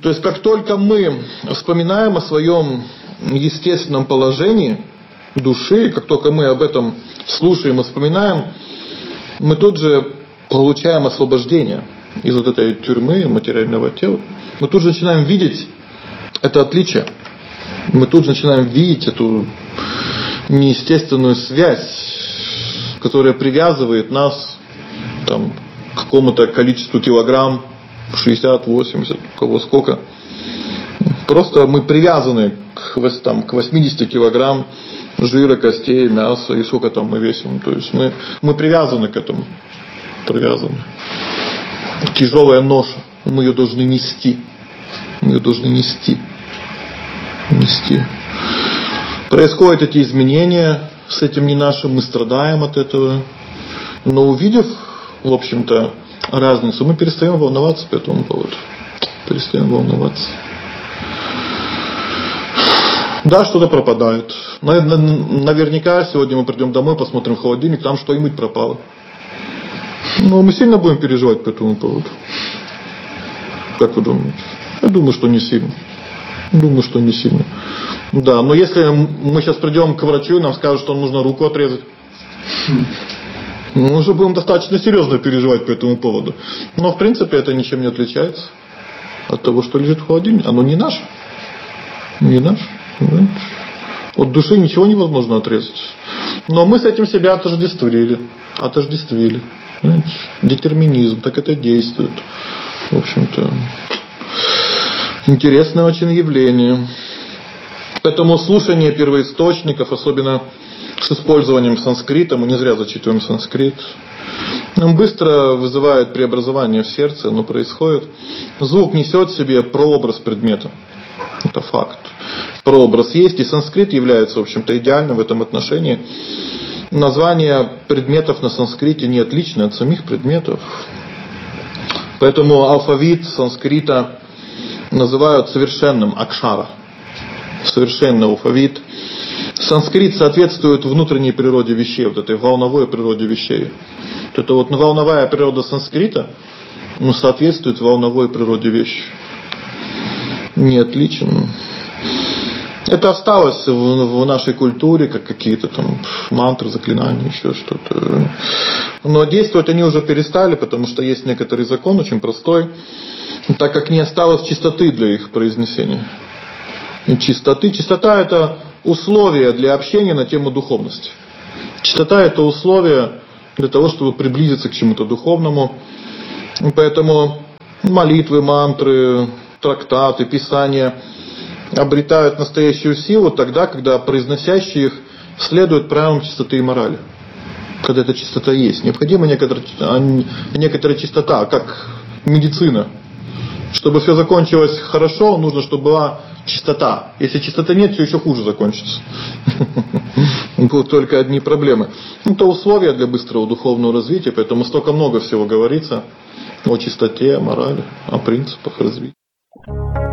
То есть, как только мы вспоминаем о своем естественном положении души, как только мы об этом слушаем и вспоминаем, мы тут же получаем освобождение из вот этой тюрьмы материального тела. Мы тут же начинаем видеть это отличие. Мы тут же начинаем видеть эту неестественную связь, которая привязывает нас там, к какому-то количеству килограмм, 60, 80, у кого сколько. Просто мы привязаны к 80 килограмм жира, костей, мяса и сколько там мы весим. То есть мы привязаны к этому. Привязаны. Тяжелая ноша. Мы ее должны нести. Мы ее должны нести. Происходят эти изменения с этим не нашим, мы страдаем от этого. Но увидев, в общем-то, разницу, мы перестаем волноваться по этому поводу. Перестаем волноваться. Да, что-то пропадает. Наверняка сегодня мы придем домой, посмотрим в холодильник, там что-нибудь пропало. Но мы сильно будем переживать по этому поводу. Как вы думаете? Я думаю, что не сильно. Да, но если мы сейчас придем к врачу и нам скажут, что нужно руку отрезать, мы уже будем достаточно серьезно переживать по этому поводу. Но в принципе это ничем не отличается от того, что лежит в холодильнике. Оно не наше. Не наше. От души ничего невозможно отрезать. Но мы с этим себя отождествили. Знаете, детерминизм, так это действует. В общем-то, интересное очень явление. Поэтому слушание первоисточников, особенно с использованием санскрита, мы не зря зачитываем санскрит, быстро вызывает преобразование в сердце, оно происходит. Звук несет в себе прообраз предмета. Это факт. Прообраз есть, и санскрит является, в общем-то, идеальным в этом отношении. Название предметов на санскрите не отличны от самих предметов. Поэтому алфавит санскрита называют совершенным акшара. Совершенный алфавит. Санскрит соответствует внутренней природе вещей, вот этой волновой природе вещей. Это вот волновая природа санскрита соответствует волновой природе вещи. Не отличен. Это осталось в нашей культуре, как какие-то там мантры, заклинания, еще что-то. Но действовать они уже перестали, потому что есть некоторый закон, очень простой, так как не осталось чистоты для их произнесения. Чистота это условие для общения на тему духовности. Чистота это условие для того, чтобы приблизиться к чему-то духовному. Поэтому молитвы, мантры, трактаты, писания обретают настоящую силу тогда, когда произносящие их следуют правилам чистоты и морали. Когда эта чистота есть. Необходима некоторая чистота, как медицина. Чтобы все закончилось хорошо, нужно, чтобы была чистота. Если чистоты нет, все еще хуже закончится. Будут только одни проблемы. Это условия для быстрого духовного развития, поэтому столько много всего говорится о чистоте, о морали, о принципах развития.